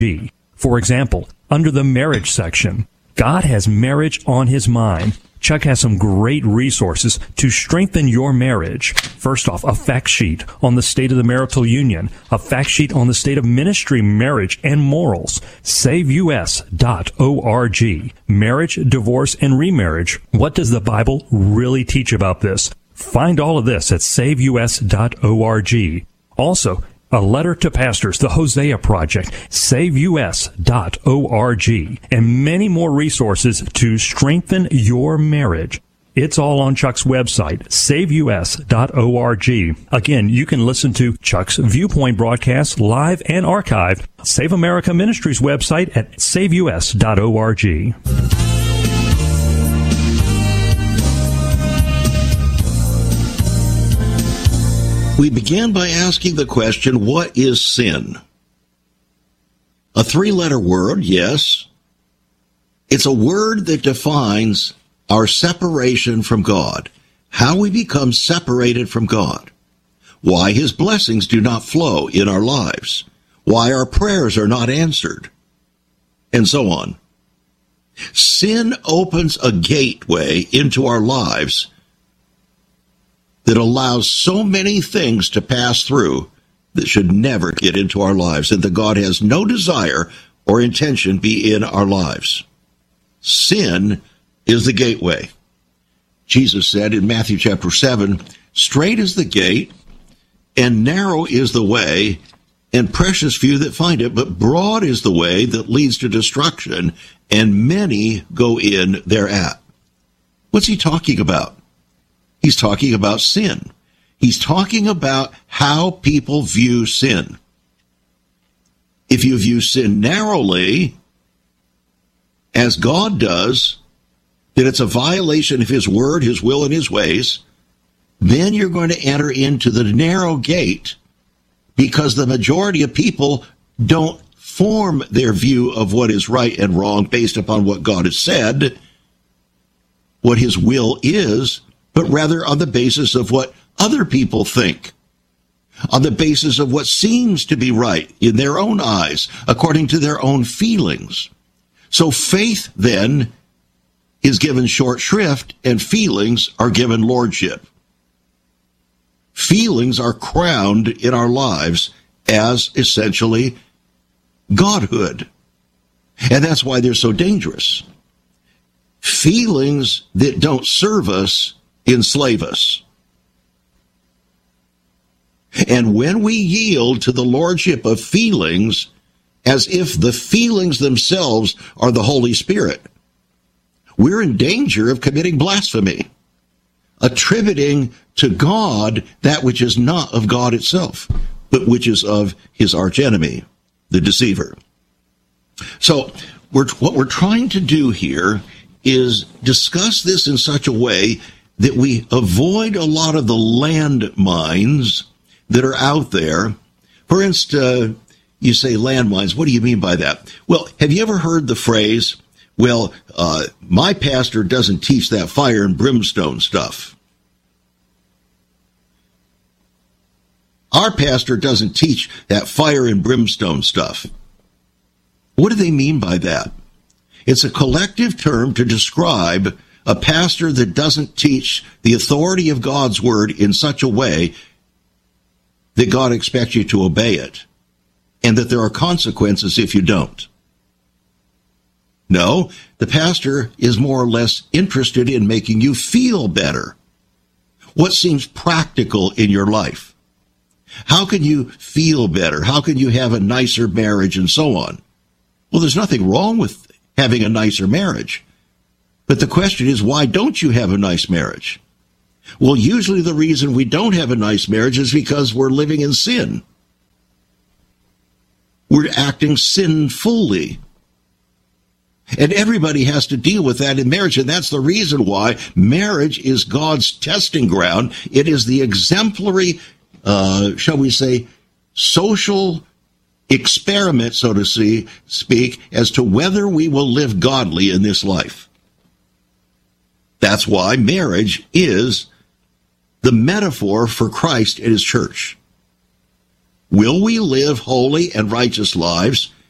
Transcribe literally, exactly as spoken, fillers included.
For example, under the marriage section, God has marriage on his mind. Chuck has some great resources to strengthen your marriage. First off, a fact sheet on the state of the marital union, a fact sheet on the state of ministry, marriage, and morals. save U S dot org. Marriage, divorce, and remarriage. What does the Bible really teach about this? Find all of this at save U S dot org. Also, a letter to pastors, the Hosea Project, save U S dot org, and many more resources to strengthen your marriage. It's all on Chuck's website, save U S dot org. Again, you can listen to Chuck's Viewpoint broadcasts live and archived. Save America Ministries website at save U S dot org. We began by asking the question, what is sin? A three-letter word, yes. It's a word that defines our separation from God, how we become separated from God, why his blessings do not flow in our lives, why our prayers are not answered, and so on. Sin opens a gateway into our lives that allows so many things to pass through that should never get into our lives, and that God has no desire or intention be in our lives. Sin is the gateway. Jesus said in Matthew chapter seven, "Straight is the gate, and narrow is the way, and precious few that find it, but broad is the way that leads to destruction, and many go in thereat." What's he talking about? He's talking about sin. He's talking about how people view sin. If you view sin narrowly, as God does, that it's a violation of his word, his will, and his ways, then you're going to enter into the narrow gate, because the majority of people don't form their view of what is right and wrong based upon what God has said, what his will is, but rather on the basis of what other people think, on the basis of what seems to be right in their own eyes, according to their own feelings. So faith, then, is given short shrift, and feelings are given lordship. Feelings are crowned in our lives as essentially godhood. And that's why they're so dangerous. Feelings that don't serve us enslave us. And when we yield to the lordship of feelings, as if the feelings themselves are the Holy Spirit, we're in danger of committing blasphemy, attributing to God that which is not of God itself, but which is of his archenemy, the deceiver. So we're, what we're trying to do here is discuss this in such a way that we avoid a lot of the landmines that are out there. For instance, uh, you say landmines. What do you mean by that? Well, have you ever heard the phrase, well, uh, my pastor doesn't teach that fire and brimstone stuff? Our pastor doesn't teach that fire and brimstone stuff. What do they mean by that? It's a collective term to describe a pastor that doesn't teach the authority of God's word in such a way that God expects you to obey it, and that there are consequences if you don't. No, the pastor is more or less interested in making you feel better. What seems practical in your life? How can you feel better? How can you have a nicer marriage, and so on? Well, there's nothing wrong with having a nicer marriage. But the question is, why don't you have a nice marriage? Well, usually the reason we don't have a nice marriage is because we're living in sin. We're acting sinfully. And everybody has to deal with that in marriage, and that's the reason why marriage is God's testing ground. It is the exemplary, uh, shall we say, social experiment, so to see, speak, as to whether we will live godly in this life. That's why marriage is the metaphor for Christ and his church. Will we live holy and righteous lives